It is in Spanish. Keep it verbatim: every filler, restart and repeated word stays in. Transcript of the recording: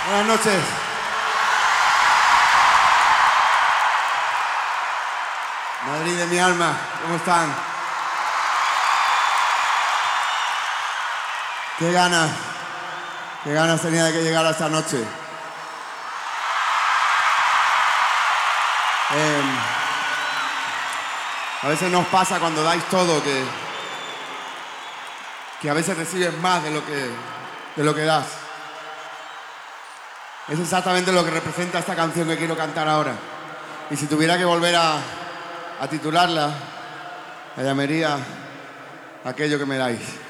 Buenas noches. Madrid de mi alma, ¿cómo están? Qué ganas, qué ganas tenía de que llegara esta noche. Eh, a veces nos pasa cuando dais todo que, que a veces recibes más de lo que, de lo que das. Es exactamente lo que representa esta canción que quiero cantar ahora. Y si tuviera que volver a, a titularla, la llamaría Aquello que me dais.